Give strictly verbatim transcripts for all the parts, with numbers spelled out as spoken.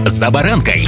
«За баранкой».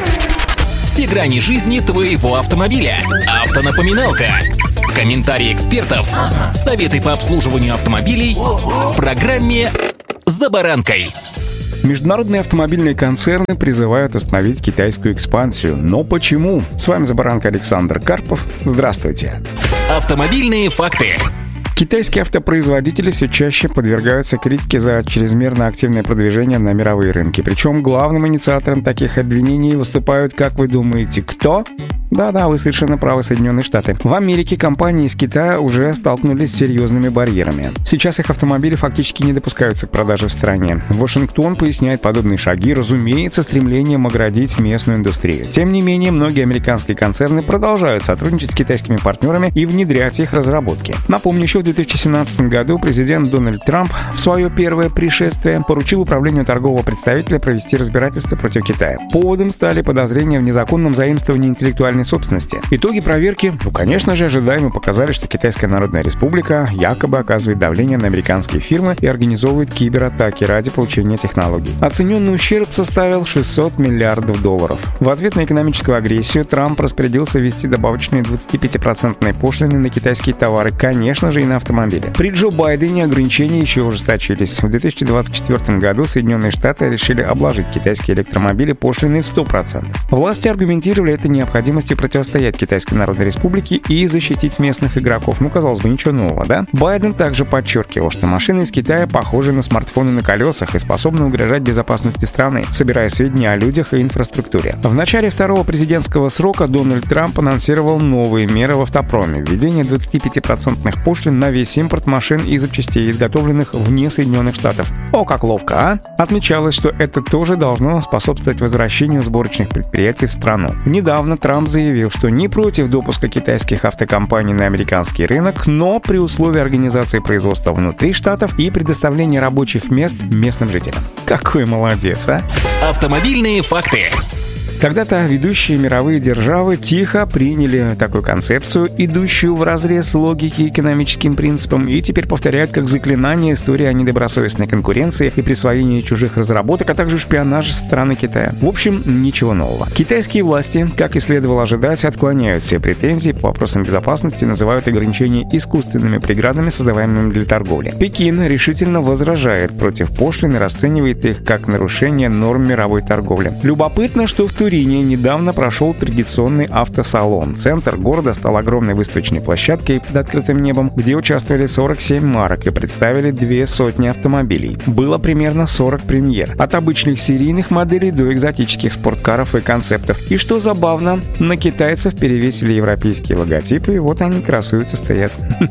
Все грани жизни твоего автомобиля. Автонапоминалка. Комментарии экспертов. Советы по обслуживанию автомобилей в программе «За баранкой». Международные автомобильные концерны призывают остановить китайскую экспансию. Но почему? С вами «За баранкой» Александр Карпов. Здравствуйте. Автомобильные факты. Китайские автопроизводители все чаще подвергаются критике за чрезмерно активное продвижение на мировые рынки. Причем главным инициатором таких обвинений выступают, как вы думаете, кто? Да-да, вы совершенно правы, Соединенные Штаты. В Америке компании из Китая уже столкнулись с серьезными барьерами. Сейчас их автомобили фактически не допускаются к продаже в стране. Вашингтон поясняет подобные шаги, разумеется, стремлением оградить местную индустрию. Тем не менее, многие американские концерны продолжают сотрудничать с китайскими партнерами и внедрять их разработки. Напомню, еще в две тысячи семнадцатом году президент Дональд Трамп в свое первое пришествие поручил управлению торгового представителя провести разбирательство против Китая. Поводом стали подозрения в незаконном заимствовании интеллектуальной собственности. Итоги проверки, ну, конечно же, ожидаемо показали, что Китайская Народная Республика якобы оказывает давление на американские фирмы и организовывает кибератаки ради получения технологий. Оцененный ущерб составил шестьсот миллиардов долларов. В ответ на экономическую агрессию Трамп распорядился ввести добавочные двадцатипятипроцентные пошлины на китайские товары, конечно же, и на автомобили. При Джо Байдене ограничения еще ужесточились. В две тысячи двадцать четвёртом году Соединенные Штаты решили обложить китайские электромобили пошлиной в сто процентов. Власти аргументировали это необходимостью противостоять Китайской Народной Республике и защитить местных игроков. Ну, казалось бы, ничего нового, да? Байден также подчеркивал, что машины из Китая похожи на смартфоны на колесах и способны угрожать безопасности страны, собирая сведения о людях и инфраструктуре. В начале второго президентского срока Дональд Трамп анонсировал новые меры в автопроме: введение двадцатипятипроцентных пошлин на весь импорт машин и запчастей, изготовленных вне Соединенных Штатов. О, как ловко, а? Отмечалось, что это тоже должно способствовать возвращению сборочных предприятий в страну. Недавно Трамп заявил, что не против допуска китайских автокомпаний на американский рынок, но при условии организации производства внутри штатов и предоставления рабочих мест местным жителям. Какой молодец, а? Автомобильные факты. Когда-то ведущие мировые державы тихо приняли такую концепцию, идущую вразрез логике и экономическим принципам, и теперь повторяют как заклинание истории о недобросовестной конкуренции и присвоении чужих разработок, а также шпионаже со стороны Китая. В общем, ничего нового. Китайские власти, как и следовало ожидать, отклоняют все претензии по вопросам безопасности, называют ограничения искусственными преградами, создаваемыми для торговли. Пекин решительно возражает против пошлин и расценивает их как нарушение норм мировой торговли. Любопытно, что в Турине недавно прошел традиционный автосалон. Центр города стал огромной выставочной площадкой под открытым небом, где участвовали сорок семь марок и представили две сотни автомобилей. Было примерно сорок премьер. От обычных серийных моделей до экзотических спорткаров и концептов. И что забавно, на китайцев перевесили европейские логотипы, и вот они красуются, стоят.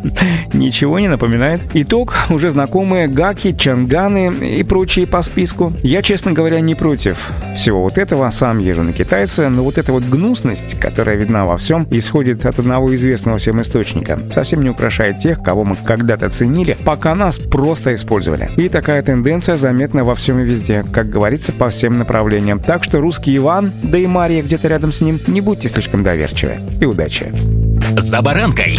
Ничего не напоминает? Итог: уже знакомые гаки, чанганы и прочие по списку. Я, честно говоря, не против всего вот этого. Сам езжу на китайца, но вот эта вот гнусность, которая видна во всем, исходит от одного известного всем источника. Совсем не украшает тех, кого мы когда-то ценили, пока нас просто использовали. И такая тенденция заметна во всем и везде, как говорится, по всем направлениям. Так что русский Иван, да и Мария где-то рядом с ним, не будьте слишком доверчивы. И удачи. «За баранкой».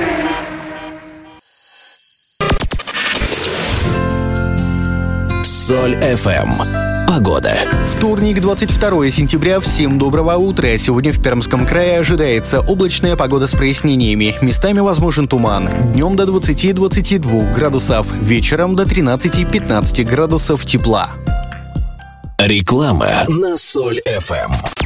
Соль эф эм. Погода. Вторник, двадцать второе сентября. Всем доброго утра. Сегодня в Пермском крае ожидается облачная погода с прояснениями. Местами возможен туман. Днем до двадцати-двадцати двух градусов. Вечером до тринадцати-пятнадцати градусов тепла. Реклама на Соль эф эм.